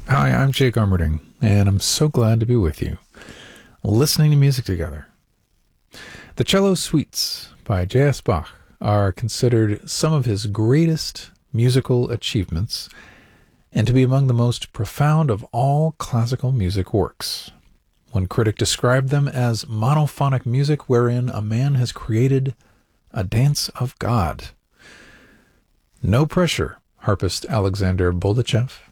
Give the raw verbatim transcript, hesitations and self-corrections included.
Hi, I'm Jake Armerding, and I'm so glad to be with you, listening to music together. The Cello Suites by J S. Bach are considered some of his greatest musical achievements and to be among the most profound of all classical music works. One critic described them as monophonic music wherein a man has created a dance of God. No pressure, harpist Alexander Boldachev